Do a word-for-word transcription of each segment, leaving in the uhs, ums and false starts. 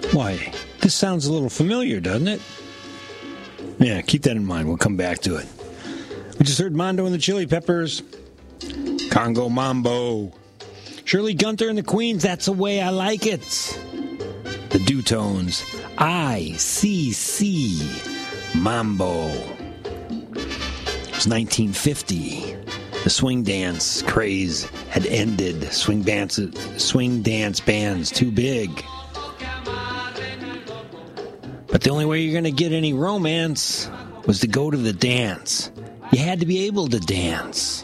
Why, this sounds a little familiar, doesn't it? Yeah, keep that in mind. We'll come back to it. We just heard Mondo and the Chili Peppers. Congo Mambo. Shirley Gunter and the Queens, That's the Way I Like It. The Dutones, I C C Mambo. It was nineteen fifty. The swing dance craze had ended. Swing dance, swing dance bands too big. But the only way you're going to get any romance was to go to the dance. You had to be able to dance.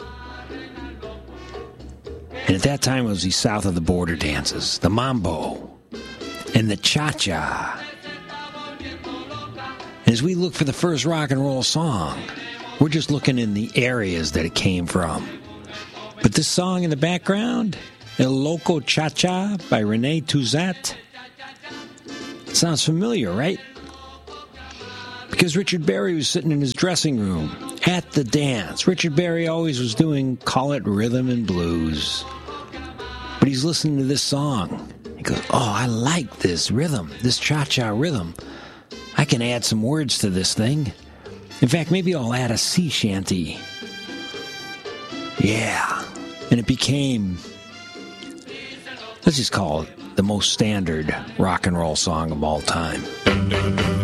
And at that time, it was these south of the border dances, the mambo and the cha-cha. And as we look for the first rock and roll song, we're just looking in the areas that it came from. But this song in the background, El Loco Cha-Cha by Rene Touzat, it sounds familiar, right? Because Richard Berry was sitting in his dressing room at the dance. Richard Berry always was doing, call it rhythm and blues. But he's listening to this song. He goes, oh, I like this rhythm, this cha-cha rhythm. I can add some words to this thing. In fact, maybe I'll add a sea shanty. Yeah. And it became, let's just call it the most standard rock and roll song of all time.